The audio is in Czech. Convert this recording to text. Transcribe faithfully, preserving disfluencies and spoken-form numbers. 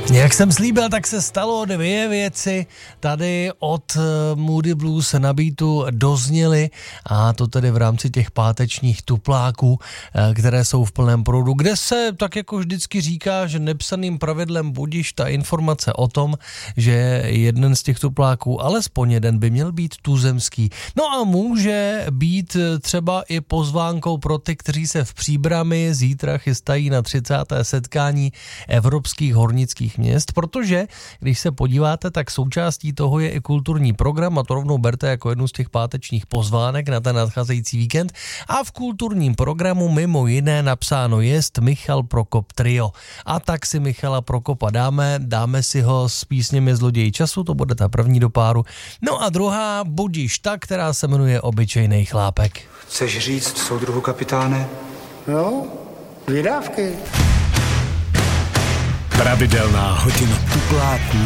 Jak jsem slíbil, tak se stalo, dvě věci tady od Moody Blues na beatu dozněly, a to tedy v rámci těch pátečních tupláků, které jsou v plném proudu, kde se tak jako vždycky říká, že nepsaným pravidlem budiš ta informace o tom, že jeden z těch tupláků, alespoň jeden, by měl být tuzemský. No a může být třeba i pozvánkou pro ty, kteří se v Příbrami zítra chystají na třicáté setkání evropských hornických měst, protože když se podíváte, tak součástí toho je i kulturní program, a to rovnou berte jako jednu z těch pátečních pozvánek na ten nadcházející víkend. A v kulturním programu mimo jiné napsáno jest Michal Prokop Trio. A tak si Michala Prokopa dáme, dáme si ho s písněmi Zloději času, to bude ta první do páru. No a druhá, budiš ta, která se jmenuje Obyčejnej chlápek. Chceš říct, soudruhu kapitáne? No, dvě dávky. Pravidelná hodina tupláků